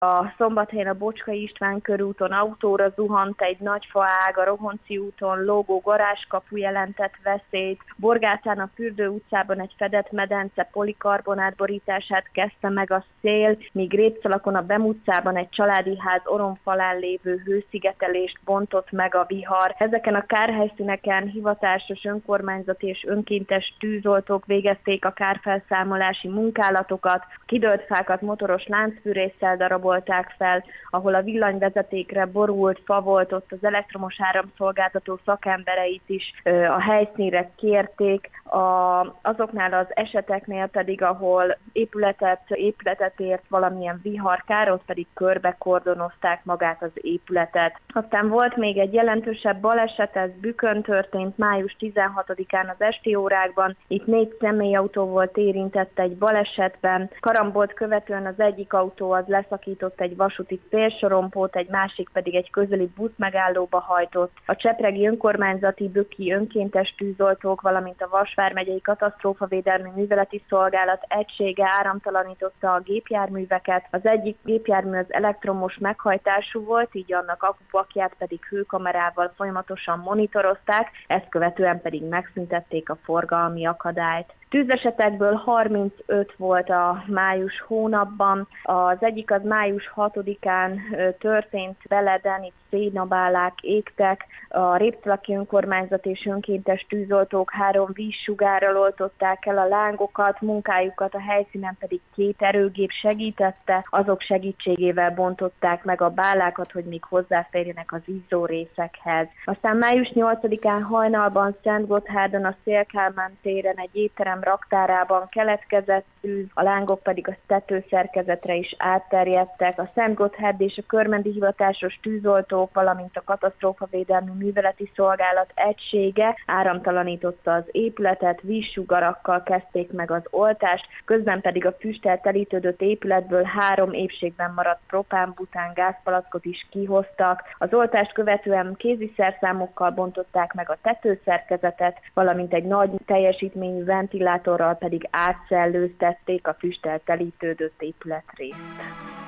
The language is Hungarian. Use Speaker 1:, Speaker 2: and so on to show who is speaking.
Speaker 1: A Szombathelyen a Bocskai István körúton autóra zuhant egy nagy faág, a Rohonci úton lógó garázskapu jelentett veszélyt, Borgászán a Fürdő utcában egy fedett medence polikarbonát borítását kezdte meg a szél, míg Répszalakon a Bem utcában egy családi ház oromfalán lévő hőszigetelést bontott meg a vihar. Ezeken a kárhelyszíneken hivatásos önkormányzati és önkéntes tűzoltók végezték a kárfelszámolási munkálatokat, kidőlt fákat motoros láncfűrésszel darabolták fel, ahol a villanyvezetékre borult fa volt, ott az elektromos áramszolgáltató szakembereit is a helyszínre kérték, azoknál az eseteknél pedig, ahol épületet ért valamilyen viharkár, ott pedig körbe kordonozták magát az épületet. Aztán volt még egy jelentősebb baleset, ez Bükkön történt május 16-án az esti órákban. Itt 4 személyautó volt érintett egy balesetben. Karambolt követően az egyik autó az leszakított egy vasúti félsorompót, egy másik pedig egy közeli buszmegállóba hajtott. A csepregi önkormányzati Bükki önkéntes tűzoltók, valamint a Vas vármegyei katasztrófavédelmi műveleti szolgálat egysége áramtalanította a gépjárműveket. Az egyik gépjármű az elektromos meghajtású volt, így annak akupakját pedig hőkamerával folyamatosan monitorozták, ezt követően pedig megszüntették a forgalmi akadályt. Tűzesetekből 35 volt a május hónapban, az egyik az május 6-án történt Beleden, itt szénabálák égtek, a Répszalaki önkormányzat és önkéntes tűzoltók 3 vízsugárral oltották el a lángokat, munkájukat a helyszínen pedig 2 erőgép segítette, azok segítségével bontották meg a bálákat, hogy még hozzáférjenek az izzó részekhez. Aztán május 8-án hajnalban Szentgotthárdon a Széll-Kálmán téren egy étterem raktárában keletkezett tűz, a lángok pedig a tetőszerkezetre is átterjedtek. A Szentgotthárd és a körmendi hivatásos tűzoltók, valamint a katasztrófavédelmi műveleti szolgálat egysége áramtalanította az épületet, vízsugarakkal kezdték meg az oltást, közben pedig a füsttel telítődött épületből 3 épségben maradt propán-bután gázpalackot is kihoztak. Az oltást követően kéziszerszámokkal bontották meg a tetőszerkezetet, valamint egy nagy teljesítményű ventilátorral pedig átszellőztették a füsttel telítődött épületrészt.